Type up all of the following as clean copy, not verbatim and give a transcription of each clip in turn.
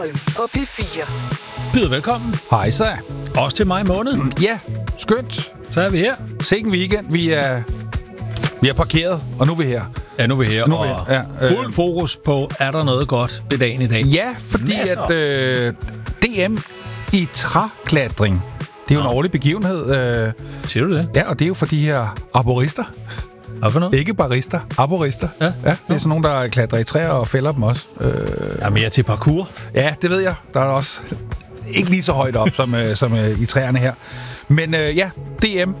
På P4. Byder velkommen. Hej så. Også til maj måned. Ja, skønt. Så er vi her. Sikken weekend. Vi er parkeret, og nu er vi her. Ja, nu er vi her. Nu er vi og her. Ja, fuld fokus på, er der noget godt ved dagen i dag? Ja, fordi Masser. at DM i træklatring, det er jo en årlig begivenhed. Siger du det? Ja, og det er jo for de her arborister. Hvad for noget? Ikke barister, arborister. Ja. Det er sådan nogen, der klatrer i træer og fælder dem også. Jeg er mere til parkour. Ja, det ved jeg. Der er også ikke lige så højt op som i træerne her. Men ja, DM.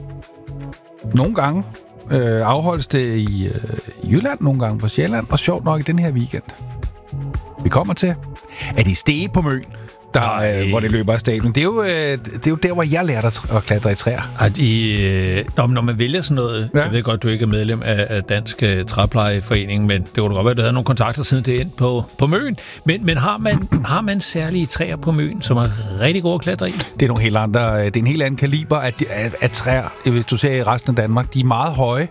Nogle gange afholdes det i Jylland, nogle gange på Sjælland, og sjovt nok i den her weekend. Vi kommer til, at i Stege på Møn, hvor det løber af stablen. Det er jo der, hvor jeg lærte at klatre i træer. Når man vælger sådan noget, ja. Jeg ved godt, du ikke er medlem af Dansk Træplejeforening, men det kunne da godt være, at du havde nogle kontakter siden det ind på Møn. Men har man særlige træer på Møn, som er rigtig gode at klatre i? Det er nogle helt andre, det er en helt anden kaliber af træer, hvis du ser i resten af Danmark. De er meget høje.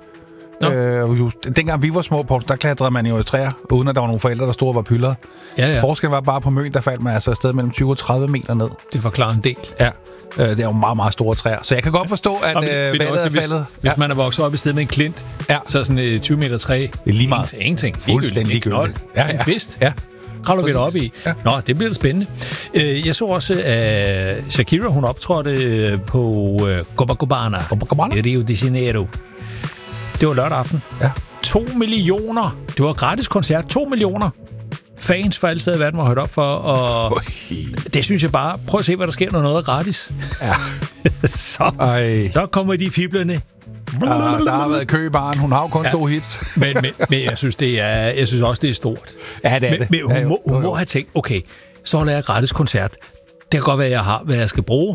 Dengang vi var små, Poul, der klatrede man jo i træer, uden at der var nogle forældre, der stod og var pyldrede. Ja. Forskellen var bare på Møn, der faldt man altså afsted mellem 20 og 30 meter ned. Det forklarer en del. Ja, det er jo meget, meget store træer. Så jeg kan godt forstå, at vandet er faldet. Hvis man er vokset op i stedet med en klint, så sådan et 20 meter træ, det er lige meget. Ingenting. Fuldstændig knold. En kvist. Ja. Kravler vi op i. Ja. Nå, det bliver da spændende. Jeg så også, at Shakira, hun optrådte på Copacabana i Rio de Janeiro. Det var lørdag aften. Ja. 2 millioner. Det var gratis koncert. 2 millioner fans fra alle steder i verden var hørt op for. Og det synes jeg bare. Prøv at se, hvad der sker, når noget er gratis. Ja. så kommer de piblerne. Der har været kø i baren. Hun har jo kun 2 hits. men jeg synes, jeg synes også, det er stort. Ja, det er det. Men hun må have tænkt, okay, så holder jeg gratis koncert. Det kan godt være, at jeg har, hvad jeg skal bruge.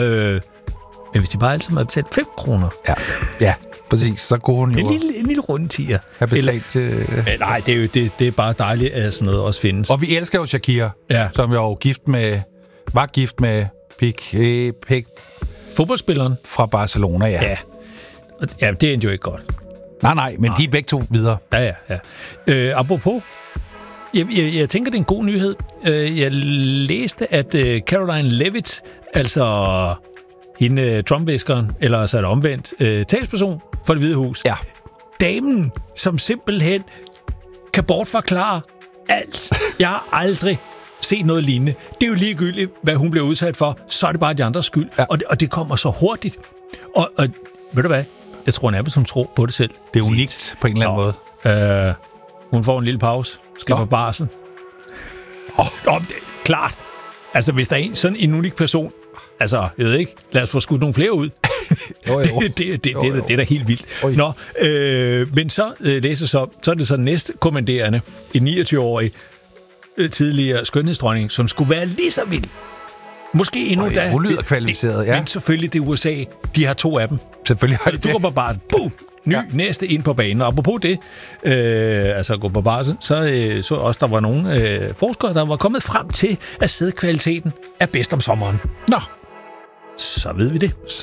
Men hvis de bare altid havde betalt 5 kroner. Ja, præcis. Så går hun jo en lille rundtier. Har betalt til... Nej, det er bare dejligt, at sådan noget også findes. Og vi elsker jo Shakira, som jo var gift med Piqué. Fodboldspilleren fra Barcelona, ja. Ja, det endte jo ikke godt. Nej, men de er begge to videre. Ja. Apropos, jeg tænker, det er en god nyhed. Jeg læste, at Caroline Levitt, altså hende Trump-viskeren, eller så er det omvendt, talsperson for Det Hvide Hus. Ja. Damen, som simpelthen kan bortforklare alt. Jeg har aldrig set noget lignende. Det er jo ligegyldigt, hvad hun bliver udsat for, så er det bare de andres skyld. Ja. Og det kommer så hurtigt. Og ved du hvad? Jeg tror nærmest, hun tror på det selv. Det er unikt på en eller anden måde. Hun får en lille pause. Skal på barsel. Det er klart. Altså, hvis der er sådan en unik person, altså, jeg ved ikke, lad os få skudt nogle flere ud. Det er da helt vildt. Nå, men så læser så er det så næste kommanderende, en 29-årig tidligere skønhedsdronning, som skulle være lige så vild. Måske endnu da. Hun lyder kvalificeret, ja. Men selvfølgelig, det er USA. De har 2 af dem. Selvfølgelig har de det. Du går bare næste ind på banen. Og apropos det, altså gå på barsel, så også, der var nogle forskere, der var kommet frem til, at sædkvaliteten er bedst om sommeren. Nå. Så ved vi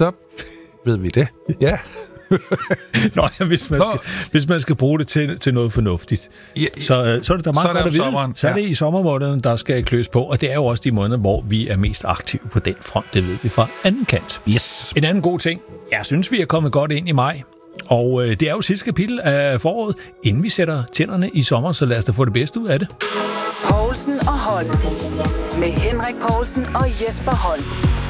det. Ja. Nå, hvis man skal bruge det til noget fornuftigt, så er det da meget godt at vide. Så er det i sommermånederne, der skal kløs på, og det er jo også de måneder, hvor vi er mest aktive på den front. Det ved vi fra anden kant. Yes. En anden god ting. Jeg synes, vi er kommet godt ind i maj. Og det er jo sidste kapitel af foråret, inden vi sætter tænderne i sommer, så lad os da få det bedste ud af det. Poulsen og Holm. Med Henrik Poulsen og Jesper Holm.